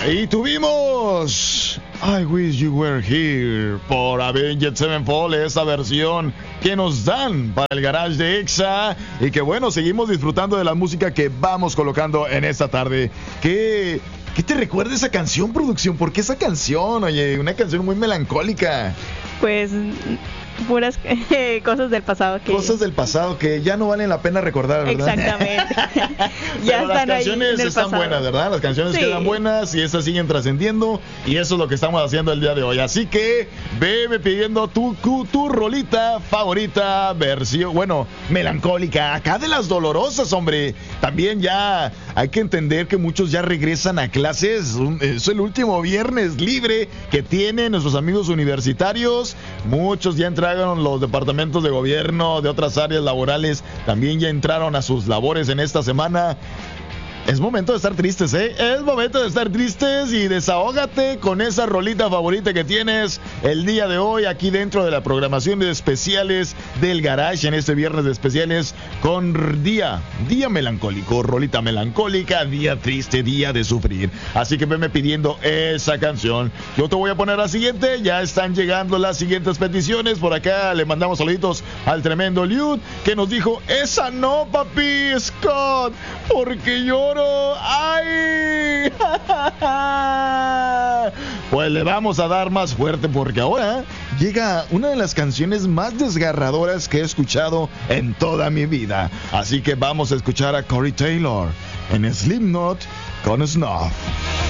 Y tuvimos I Wish You Were Here por Avenged Sevenfold, esa versión que nos dan para el garage de Exa. Y que bueno, seguimos disfrutando de la música que vamos colocando en esta tarde. ¿Qué te recuerda esa canción, producción? ¿Por qué esa canción? Oye, una canción muy melancólica. Pues puras cosas del pasado Cosas del pasado que ya no valen la pena recordar, ¿verdad? Exactamente. Ya pero las canciones están buenas, ¿verdad? Las canciones quedan buenas y esas siguen trascendiendo. Y eso es lo que estamos haciendo el día de hoy. Así que veme pidiendo tu rolita favorita, versión, bueno, melancólica. Acá de las dolorosas, hombre. También ya hay que entender que muchos ya regresan a clases. Es el último viernes libre que tienen nuestros amigos universitarios. Muchos ya entraron los departamentos de gobierno de otras áreas laborales, también ya entraron a sus labores en esta semana. Es momento de estar tristes, ¿eh? Es momento de estar tristes y desahógate con esa rolita favorita que tienes el día de hoy aquí dentro de la programación de especiales del Garage en este viernes de especiales con día melancólico, rolita melancólica, día triste, día de sufrir. Así que venme pidiendo esa canción. Yo te voy a poner la siguiente, ya están llegando las siguientes peticiones. Por acá le mandamos saluditos al tremendo Liud que nos dijo, esa no, papi, Scott, porque yo ¡ay! Pues le vamos a dar más fuerte porque ahora llega una de las canciones más desgarradoras que he escuchado en toda mi vida. Así que vamos a escuchar a Corey Taylor en Slipknot con Snuff.